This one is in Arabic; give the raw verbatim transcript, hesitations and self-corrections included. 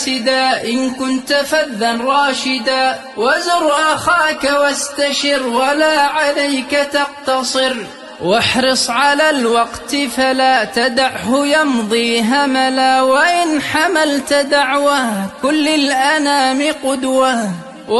إن كنت فذا راشدا، وزر أخاك واستشر ولا عليك تقتصر، واحرص على الوقت فلا تدعه يمضي هملا، وإن حملت دعوة كل الأنام قدوة.